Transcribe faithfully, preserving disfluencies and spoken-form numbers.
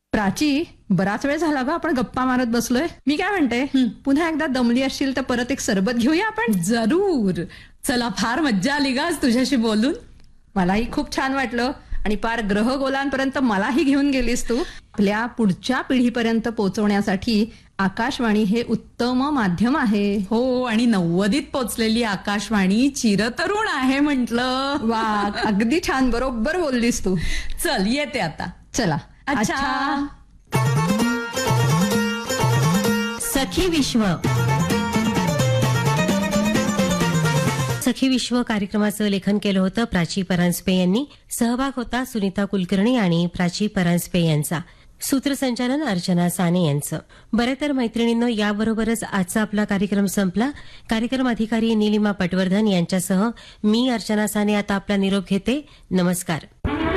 प्राची, बराच वेळ झाला ग आपण गप्पा मारत बसलोय. मी काय म्हणते, पुन्हा एकदा दमली असशील तर परत एक सरबत घेऊया आपण. जरूर. चला, फार मज्जा आली ग आज तुझ्याशी बोलून. मलाही खूप छान वाटलं आणि पार ग्रहगोलांपर्यंत मलाही घेऊन गेलीस तू. आपल्या पुढच्या पिढीपर्यंत पोहोचवण्यासाठी आकाशवाणी हे उत्तम माध्यम आहे. हो, आणि नव्वदीत पोचलेली आकाशवाणी चिरतरुण आहे म्हटलं. वा, अगदी छान, बरोबर बोललीस तू. चल, येते आता. चला. अच्छा. सखी विश्व सखी विश्व कार्यक्रमाचं लेखन केलं होतं प्राची परांजपे यांनी. सहभाग होता सुनीता कुलकर्णी आणि प्राची परांजपे यांचा. सूत्रसंचालन अर्चना साने यांचं. बरे तर मैत्रिणींनो, याबरोबरच आजचा आपला कार्यक्रम संपला. कार्यक्रम अधिकारी नीलिमा पटवर्धन यांच्यासह मी अर्चना साने आता आपला निरोप घेते. नमस्कार.